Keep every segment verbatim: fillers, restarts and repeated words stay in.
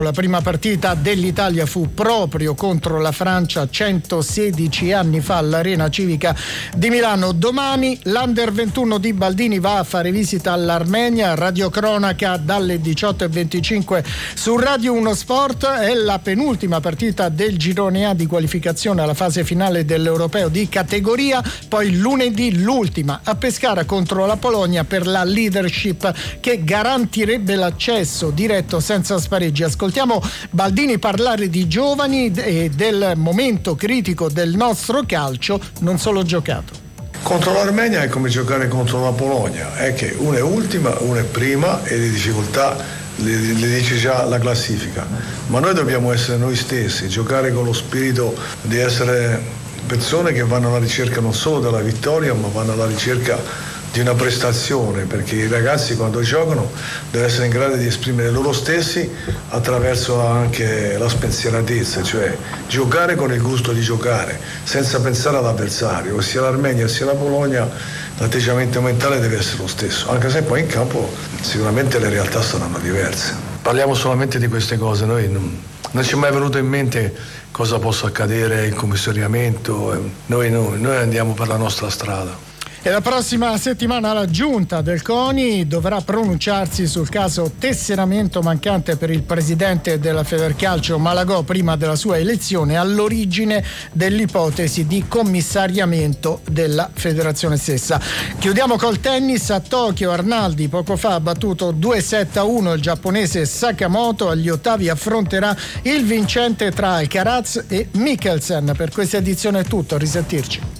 La prima partita dell'Italia fu proprio contro la Francia centosedici anni fa all'Arena Civica di Milano. Domani l'Under ventuno di Baldini va a fare visita all'Armenia. Radiocronaca dalle diciotto e venticinque su Radio uno Sport. È la penultima partita del girone A di qualificazione alla fase finale dell'Europeo di categoria. Poi lunedì l'ultima a Pescara contro la Polonia per la leadership che garantirebbe l'accesso diretto senza spareggi. Ascoltiamo Baldini parlare di giovani e del momento critico del nostro calcio non solo giocato. Contro l'Armenia è come giocare contro la Polonia, è che una è ultima, una è prima e le difficoltà le, le dice già la classifica, ma noi dobbiamo essere noi stessi, giocare con lo spirito di essere persone che vanno alla ricerca non solo della vittoria ma vanno alla ricerca di una prestazione, perché i ragazzi quando giocano devono essere in grado di esprimere loro stessi attraverso anche la spensieratezza, cioè giocare con il gusto di giocare senza pensare all'avversario, sia l'Armenia sia la Polonia. L'atteggiamento mentale deve essere lo stesso, anche se poi in campo sicuramente le realtà saranno diverse. Parliamo solamente di queste cose, noi non, non ci è mai venuto in mente cosa possa accadere, il commissariamento, noi, noi, noi andiamo per la nostra strada. E la prossima settimana la giunta del CONI dovrà pronunciarsi sul caso tesseramento mancante per il presidente della Federcalcio Malagò prima della sua elezione, all'origine dell'ipotesi di commissariamento della federazione stessa. Chiudiamo col tennis. A Tokyo Arnaldi poco fa ha battuto due sette a uno il giapponese Sakamoto. Agli ottavi affronterà il vincente tra Alcaraz e Mikkelsen. Per questa edizione è tutto, a risentirci.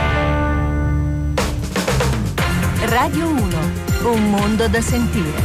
Radio uno, un mondo da sentire.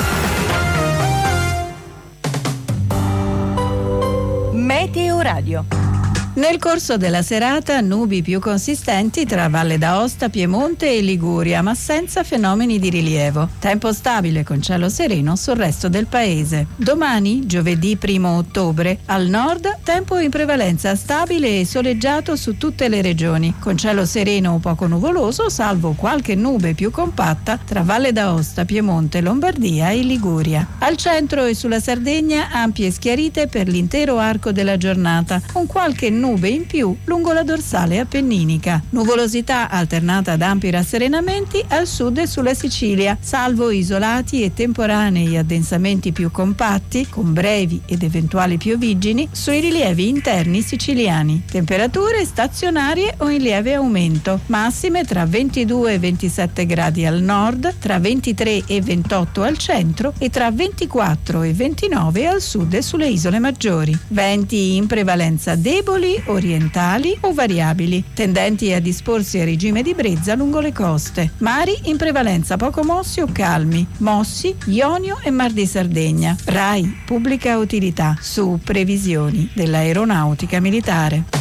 Meteo Radio. Nel corso della serata nubi più consistenti tra Valle d'Aosta, Piemonte e Liguria, ma senza fenomeni di rilievo. Tempo stabile con cielo sereno sul resto del paese. Domani, giovedì primo ottobre, al nord tempo in prevalenza stabile e soleggiato su tutte le regioni, con cielo sereno o poco nuvoloso, salvo qualche nube più compatta tra Valle d'Aosta, Piemonte, Lombardia e Liguria. Al centro e sulla Sardegna ampie schiarite per l'intero arco della giornata, con qualche nube in più lungo la dorsale appenninica. Nuvolosità alternata ad ampi rasserenamenti al sud e sulla Sicilia, salvo isolati e temporanei addensamenti più compatti, con brevi ed eventuali pioviggini, sui rilievi interni siciliani. Temperature stazionarie o in lieve aumento, massime tra ventidue e ventisette gradi al nord, tra ventitré e ventotto al centro e tra ventiquattro e ventinove al sud e sulle isole maggiori. Venti in prevalenza deboli, orientali o variabili, tendenti a disporsi a regime di brezza lungo le coste. Mari in prevalenza poco mossi o calmi, mossi Ionio e Mar di Sardegna. RAI Pubblica Utilità, su previsioni dell'Aeronautica Militare.